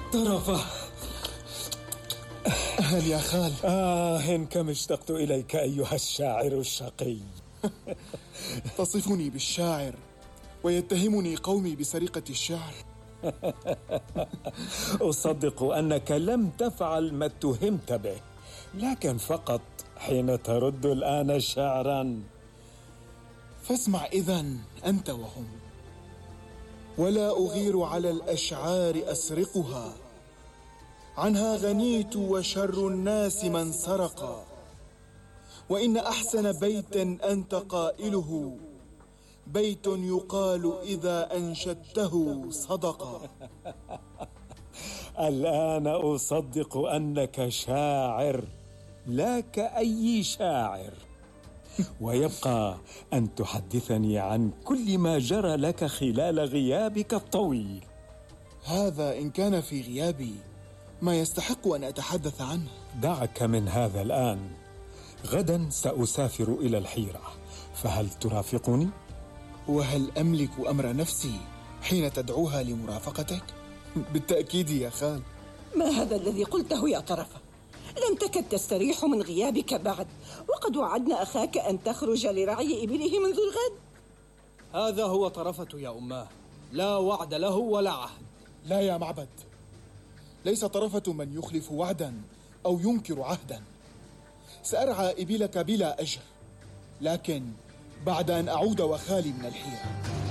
طرفة. هل يا خال؟ كم اشتقت إليك أيها الشاعر الشقي. تصفني بالشاعر ويتهمني قومي بسرقة الشعر. أصدق أنك لم تفعل ما اتهمت به، لكن فقط حين ترد الآن شعرا. فاسمع إذن أنت وهم: ولا أغير على الأشعار أسرقها، عنها غنيت وشر الناس من سرقا، وإن أحسن بيت أنت قائله، بيت يقال إذا أنشدته صدقا. الآن أصدق أنك شاعر، لا كأي شاعر. ويبقى أن تحدثني عن كل ما جرى لك خلال غيابك الطويل. هذا إن كان في غيابي ما يستحق أن أتحدث عنه. دعك من هذا الآن، غدا سأسافر إلى الحيرة، فهل ترافقني؟ وهل أملك أمر نفسي حين تدعوها لمرافقتك؟ بالتأكيد يا خال. ما هذا الذي قلته يا طرفة؟ لم تكد تستريح من غيابك بعد، وقد وعدنا أخاك أن تخرج لرعي إبله منذ الغد. هذا هو طرفة يا أماه، لا وعد له ولا عهد. لا يا معبد، ليس طرفة من يخلف وعدا أو ينكر عهدا. سأرعى إبلك بلا أجر، لكن بعد أن أعود وخالي من الحيرة.